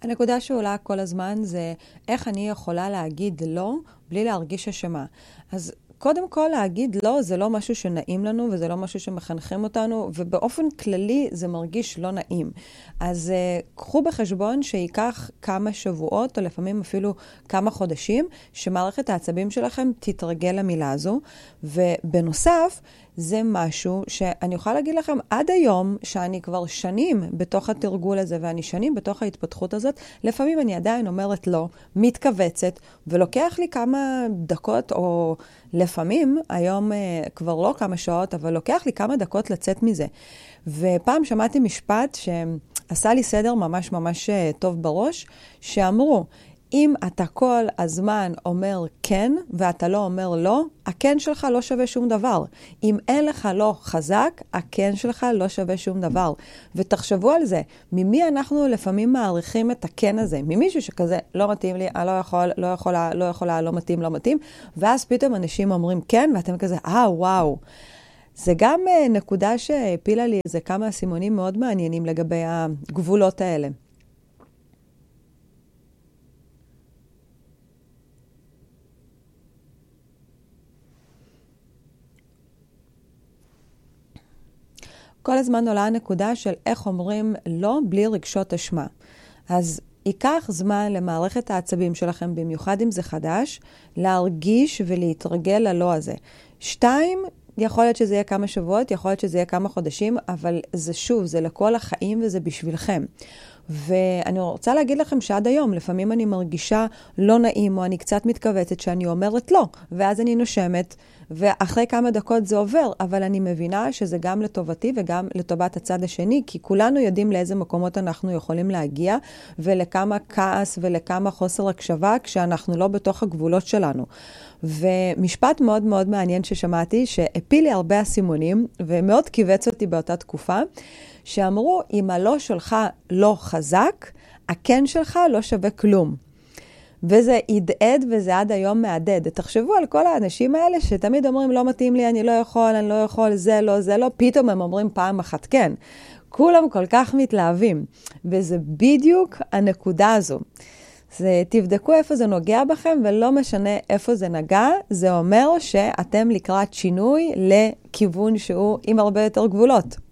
הנקודה שעולה כל הזמן זה איך אני יכולה להגיד לא בלי להרגיש אשמה. אז קודם כל להגיד לא זה לא משהו שנעים לנו וזה לא משהו שמחנכים אותנו, ובאופן כללי זה מרגיש לא נעים. אז קחו בחשבון שיקח כמה שבועות או לפעמים אפילו כמה חודשים שמערכת העצבים שלכם תתרגל למילה הזו, ובנוסף זה משהו שאני יכולה להגיד לכם עד היום שאני כבר שנים בתוך התרגול הזה ואני שנים בתוך ההתפתחות הזאת, לפעמים אני עדיין אומרת לא, מתכווצת, ולוקח לי כמה דקות או לפעמים, היום כבר לא כמה שעות, אבל לוקח לי כמה דקות לצאת מזה. ופעם שמעתי משפט שעשה לי סדר ממש ממש טוב בראש, שאמרו, אם אתה כל הזמן אומר כן, ואתה לא אומר לא, הכן שלך לא שווה שום דבר. אם אין לך לא חזק, הכן שלך לא שווה שום דבר. ותחשבו על זה, ממי אנחנו לפעמים מעריכים את הכן הזה? ממישהו שכזה, לא מתאים לי, לא יכול, לא יכולה, לא יכולה, לא מתאים, לא מתאים, ואז פתאום אנשים אומרים כן, ואתם כזה, וואו. זה גם נקודה שהפילה לי איזה כמה סימונים מאוד מעניינים לגבי הגבולות האלה. כל הזמן עולה הנקודה של איך אומרים לא בלי רגשות אשמה. אז ייקח זמן למערכת העצבים שלכם, במיוחד אם זה חדש, להרגיש ולהתרגל ללא הזה. 2, יכול להיות שזה יהיה כמה שבועות, יכול להיות שזה יהיה כמה חודשים, אבל זה שוב, זה לכל החיים וזה בשבילכם. ואני רוצה להגיד לכם שעד היום, לפעמים אני מרגישה לא נעים, או אני קצת מתכווצת שאני אומרת לא, ואז אני נושמת, ואחרי כמה דקות זה עובר, אבל אני מבינה שזה גם לטובתי וגם לטובת הצד השני, כי כולנו יודעים לאיזה מקומות אנחנו יכולים להגיע, ולכמה כעס ולכמה חוסר הקשבה, כשאנחנו לא בתוך הגבולות שלנו. ומשפט מאוד מאוד מעניין ששמעתי, שהפיל לי הרבה הסימונים, ומאוד קיבץ אותי באותה תקופה, שאמרו, אם הלא שלך לא חזק, הכן שלך לא שווה כלום. וזה ידעד וזה עד היום מעדד. תחשבו על כל האנשים האלה שתמיד אומרים, לא מתאים לי, אני לא יכול, זה לא, פתאום הם אומרים פעם אחת כן. כולם כל כך מתלהבים. וזה בדיוק הנקודה הזו. תבדקו איפה זה נוגע בכם, ולא משנה איפה זה נגע, זה אומר שאתם לקראת שינוי לכיוון שהוא עם הרבה יותר גבולות.